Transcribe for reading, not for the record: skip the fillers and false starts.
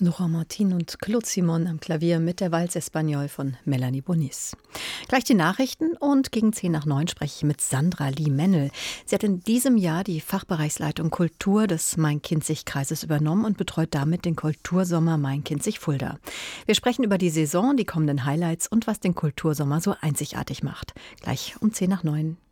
Nora Martin und Claude Simon am Klavier mit der Valse Espagnole von Melanie Bonis. Gleich die Nachrichten und gegen 8:50 spreche ich mit Sandra Lee-Mennel. Sie hat in diesem Jahr die Fachbereichsleitung Kultur des Main-Kinzig-Kreises übernommen und betreut damit den Kultursommer Main-Kinzig-Fulda. Wir sprechen über die Saison, die kommenden Highlights und was den Kultursommer so einzigartig macht. Gleich um 8:50.